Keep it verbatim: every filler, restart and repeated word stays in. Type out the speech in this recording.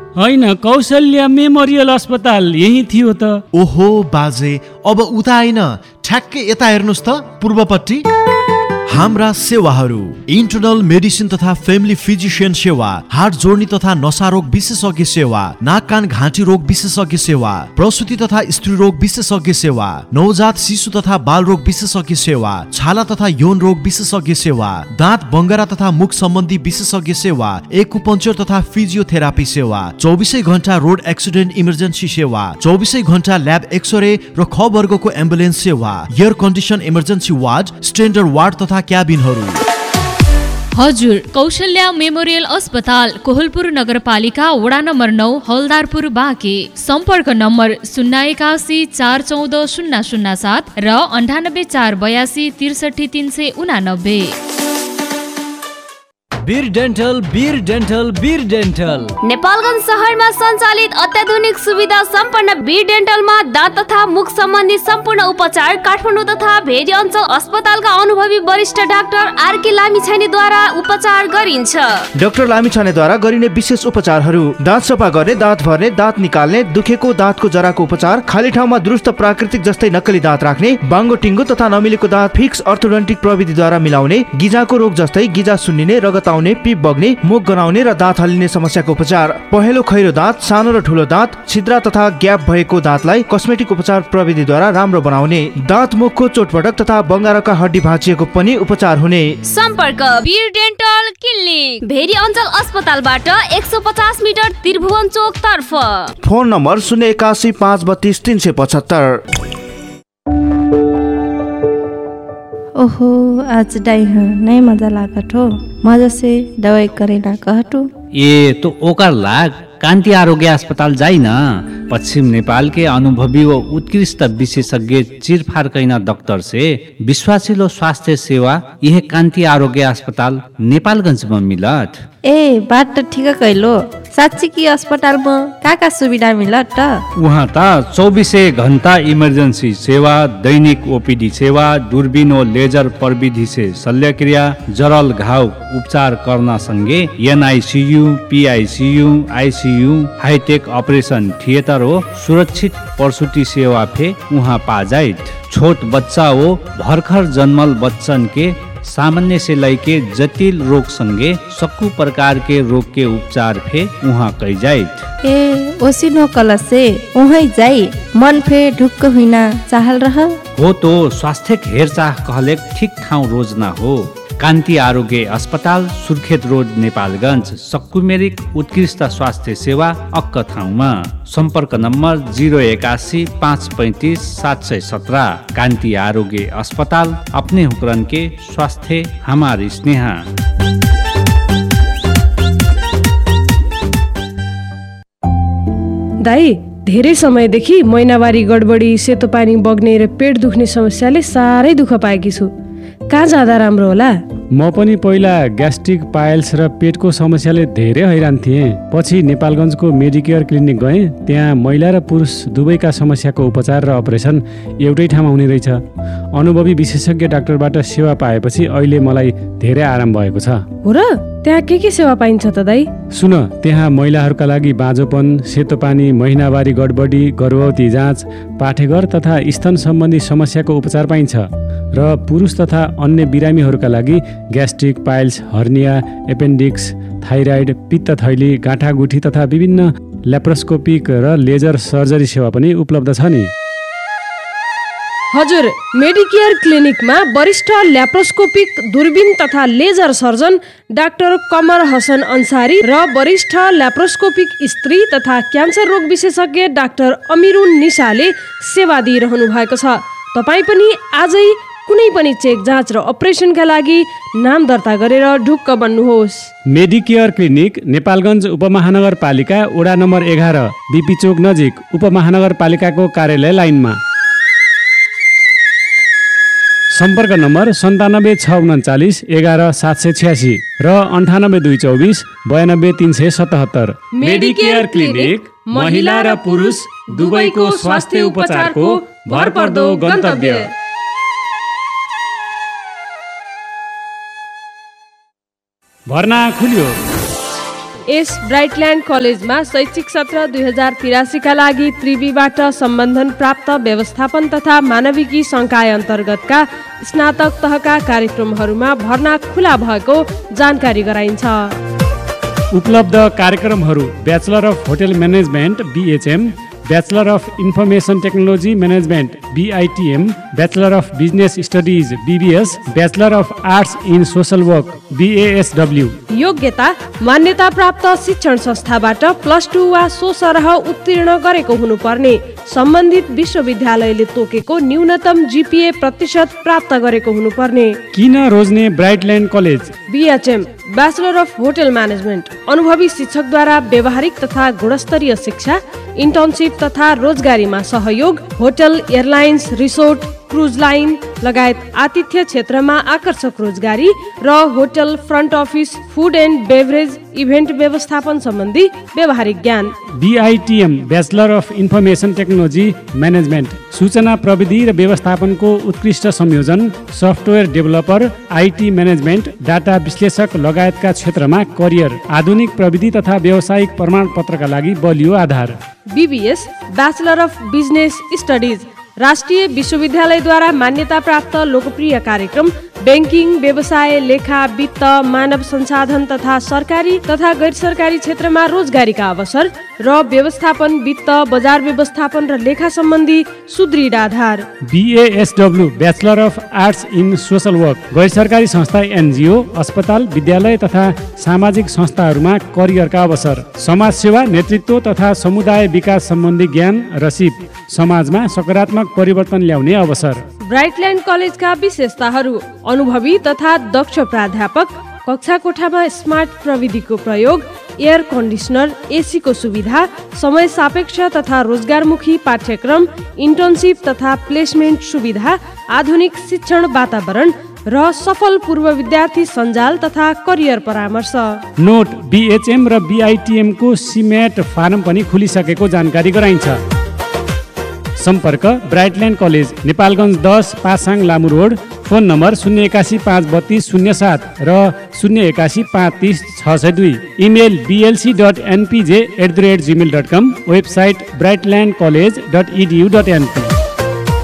होइन, कौशल्या मेमोरियल अस्पताल यही थियो त। ओहो बाजे, अब उता आइन, ठ्याक्कै यता हेर्नुहोस् त पूर्वपट्टि। हाम्रा सेवाहरू: इन्टरनल मेडिसिन तथा फ्यामिली फिजिशियन सेवा, हार्ट जोड्ने तथा नसा रोग विशेषज्ञ सेवा, नाक कान घाँटी रोग विशेषज्ञ सेवा, प्रसुति तथा स्त्री रोग विशेषज्ञ सेवा, नवजात शिशु तथा बाल रोग विशेषज्ञ सेवा, छाला तथा यौन रोग विशेषज्ञ सेवा, दाँत बङ्गरा तथा मुख सम्बन्धी विशेषज्ञ सेवा, एक्युपङ्क्चर तथा फिजियोथेरापी सेवा, चौबिसै घण्टा रोड एक्सिडेन्ट इमर्जेन्सी सेवा, चौबिसै घण्टा ल्याब एक्सरे र ख वर्गको एम्बुलेन्स सेवा, air condition emergency ward, standard ward तथा क्याबिनहरू। हजुर, कौशल्या मेमोरियल अस्पताल कोहलपुर नगरपालिका वडा नम्बर नौ, हलदारपुर बाँके। सम्पर्क नम्बर शून्य एकासी चार चौध शून्य शून्य सात र अन्ठानब्बे चार बयासी त्रिसठी तीन सय उनानब्बे। वीर डेन्टल, वीर डेन्टल, वीर डेन्टल नेपालगञ्ज शहरमा सञ्चालित अत्याधुनिक सुविधा सम्पन्न वीर डेन्टलमा दाँत तथा मुख सम्बन्धी सम्पूर्ण उपचार काठमाडौँ तथा भेरी अञ्चल अस्पतालका अनुभवी वरिष्ठ डाक्टर आरके लामिछानेद्वारा उपचार गरिन्छ। डाक्टर लामिछानेद्वारा गरिने विशेष उपचारहरू: दाँत सफा गर्ने, दाँत भर्ने, दाँत निकाल्ने, दुखेको दाँतको जराको उपचार, खाली ठाउँमा दुरुस्त प्राकृतिक जस्तै नक्कली दाँत राख्ने, बाङ्गो टिङ्गो तथा नमिलेको दाँत फिक्स अर्थोडोन्टिक प्रविधिद्वारा मिलाउने, गिजाको रोग जस्तै गिजा सुन्निने, रगत आउने, पिप बग्ने, मुख गनाउने र दाँत हल्लिने समस्याको उपचार, पहेँलो खैरो दाँत, सानो र ठुलो दाँत, छिद्रा तथा ग्याप भएको दाँतलाई कस्मेटिक उपचार प्रविधिद्वारा राम्रो बनाउने, दाँत मुखको चोटपटक तथा बङ्गाराका हड्डी भाँचिएको पनि उपचार हुने। सम्पर्क वीर डेन्टल क्लिनिक, भेरी अञ्चल अस्पतालबाट एक सौ पचास मिटर त्रिभुवन चोक तर्फ। फोन नम्बर शून्य एकासी पाँच बत्तीस तीन सय पचहत्तर। ओहो, आज डाई नहीं मजा लागत हो, मजा से दवाई करे ना कहटो। ए तो ओकर लाग कान्ति आरोग्य अस्पताल जाई न। पश्चिम नेपाल के अनुभवी व उत्कृष्ट विशेषज्ञ चिरफार कैना डॉक्टर से विश्वासिलो स्वास्थ्य सेवा यह कान्ति आरोग्य अस्पताल नेपालगंज में मिलत। ए बात तो ठीक कैलो, साँच्ची की अस्पताल में का का सुविधा मिलत त? वहाँ त चौबीसै घंटा इमर्जेंसी सेवा, दैनिक ओपीडी सेवा, दूरबीन और लेजर प्रविधि से शल्यक्रिया, जरल घाव उपचार करना संगे NICU, PICU, ICU, hi tech operation theatre हो, सुरक्षित प्रसूति सेवा फे वहाँ पा जाए। छोट बच्चा हो, भर्खर जन्मल बच्चन के सामान्य से लैके जटिल रोग संगे सक्कू प्रकार के रोग के उपचार फे वहाँ कई जाए। ए ओसिनो कल से वहीं जाई, मन फे ढुक्क हुइना चाहल रह हो तो स्वास्थ्य हेरचाह कहले ठीक ठाउँ रोजना हो। कान्ति आरोग्य अस्पताल, सुर्खेत रोड, नेपालगञ्ज। सक्कु मेरिक उत्कृष्ट स्वास्थ्य सेवा अक्क ठाउँमा। सम्पर्क नम्बर जीरो एकासी पाँच पैंतीस सात सय सत्रह। कान्ति आरोग्य अस्पताल, अपने हुक्रन के स्वास्थ्य हमारी स्नेहा। दाई, धेरै समयदेखि महिनावारी गडबडी, सेतो पानी बग्ने र पेट दुख्ने समस्याले साह्रै दुःख पाएकी छु। कहाँ जाँदा राम्रो होला? म पनि पहिला ग्यास्ट्रिक, पाइल्स र पेटको समस्याले धेरै हैरान थिएँ। पछि नेपालगञ्जको मेडिकेयर क्लिनिक गएँ। त्यहाँ महिला र पुरुष दुवैका समस्याको उपचार र अपरेसन एउटै ठाउँमा हुने रहेछ। अनुभवी विशेषज्ञ डाक्टरबाट सेवा पाएपछि अहिले मलाई धेरै आराम भएको छ। हो र? त्यहाँ के के सेवा पाइन्छ त दाई? सुन, त्यहाँ महिलाहरूका लागि बाँझोपन, सेतो पानी, महिनावारी गडबडी, गर्भवती जाँच, पाठेघर तथा स्तन सम्बन्धी समस्याको उपचार पाइन्छ र पुरुष तथा अन्य बिरामीहरूका लागि gastric, piles, hernia, appendix, thyroid, पित्त थैली, गाँठागुठी तथा विभिन्न ल्याप्रोस्कोपिक र लेजर सर्जरी सेवा पनि उपलब्ध छ नि। हजुर, मेडिकेयर क्लिनिकमा वरिष्ठ ल्याप्रोस्कोपिक, दूरबीन तथा लेजर सर्जन डाक्टर कमर हसन अन्सारी र वरिष्ठ ल्याप्रोस्कोपिक स्त्री तथा क्यान्सर रोग विशेषज्ञ डाक्टर अमिरुन निसाले सेवा दिइरहनु भएको छ। तपाईँ पनि आजै कुनै पनि चेक, जाँच र अपरेसनका लागि नाम दर्ता गरेर ढुक्क बन्नुहोस्। मेडिकेयर क्लिनिक, नेपालगञ्ज उपमहानगरपालिका वडा नम्बर एघार, बीपी चोक नजिक, उपमहानगरपालिकाको कार्यालय लाइनमा। सम्पर्क नम्बर सन्तानब्बे छ उन्चालिस एघार सात सय छ्यासी र अन्ठानब्बे दुई चौबिस बयानब्बे तिन सय सतहत्तर। मेडिकेयर क्लिनिक, महिला र पुरुष दुवैको स्वास्थ्य उपचारको भरपर्दो गन्तव्य। भर्ना खुल्यो। यस ब्राइटल्यान्ड कलेजमा शैक्षिक सत्र दुई हजार तिरासीका लागि त्रिवीबाट सम्बन्धन प्राप्त व्यवस्थापन तथा मानविकी संकाय अन्तर्गतका स्नातक तहका कार्यक्रमहरूमा भर्ना खुला भएको जानकारी गराइन्छ। उपलब्ध कार्यक्रमहरू bachelor of hotel management BHM, bachelor of information technology management बीआईटीएम, bachelor of business studies BBS, bachelor of arts in social work बीएएसडब्ल्यू। योग्यता मान्यता प्राप्त शिक्षण संस्थाबाट प्लस टू वा सो सरह उत्तीर्ण गरेको हुनुपर्ने, सम्बन्धित विश्वविद्यालयले तोकेको न्यूनतम जीपीए प्रतिशत प्राप्त गरेको हुनुपर्ने। किन रोज्ने ब्राइटल्यान्ड college? BHM bachelor of hotel management, अनुभवी शिक्षकद्वारा व्यावहारिक तथा गुणस्तरीय शिक्षा, इन्टर्नसिप तथा रोजगारीमा सहयोग, hotel, airlines, resort, cruise line लगायत आतिथ्य क्षेत्रमा आकर्षक रोजगारी र hotel, front office, food and beverage, event व्यवस्थापन सम्बन्धी व्यावहारिक ज्ञान। बीआईटीएम bachelor of information technology management, सूचना प्रविधि र व्यवस्थापनको उत्कृष्ट संयोजन, software developer, IT management, data विश्लेषक लगायतका क्षेत्रमा करियर, आधुनिक प्रविधि तथा व्यावसायिक प्रमाणपत्रका लागि बलियो आधार। BBS bachelor of business studies, राष्ट्रिय विश्वविद्यालयद्वारा मान्यता प्राप्त लोकप्रिय कार्यक्रम, ब्याङ्किङ, व्यवसाय, लेखा, वित्त, मानव संसाधन तथा सरकारी तथा गैर सरकारी क्षेत्रमा रोजगारीका अवसर र व्यवस्थापन, वित्त, बजार व्यवस्थापन र लेखा सम्बन्धी सुदृढ आधार। बीएएसडब्ल्यू bachelor of arts in social work, गैर सरकारी संस्था, एनजिओ, अस्पताल, विद्यालय तथा सामाजिक संस्थाहरूमा करियरका अवसर, समाज सेवा, नेतृत्व तथा समुदाय विकास सम्बन्धी ज्ञान र सिप, समाजमा सकारात्मक परिवर्तन ल्याउने अवसर। ब्राइटल्यान्ड कलेजका विशेषताहरू: अनुभवी तथा दक्ष प्राध्यापक, कक्षा कोठामा स्मार्ट प्रविधिको प्रयोग, एयर कन्डिसनर, एसीको सुविधा, समय सापेक्ष तथा रोजगारमुखी पाठ्यक्रम, इन्टर्नसिप तथा प्लेसमेन्ट सुविधा, आधुनिक शिक्षण वातावरण र सफल पूर्व विद्यार्थी सञ्जाल तथा करियर परामर्श। नोट: बीएचएम र बीआईटीएम को सिमेट फारम पनि खुलिसकेको जानकारी गराइन्छ। सम्पर्क ब्राइटल्यान्ड कलेज, नेपालगञ्ज दस, Pasang Lamu road. Phone number शून्य एकासी पाँच बत्तीस शून्य सात र शून्य एकासी पाँच तिस छ सय दुई। Email BLC dot एनपीजे at the rate Gmail dot com. Website ब्राइटल्यान्ड college dot edu dot NP.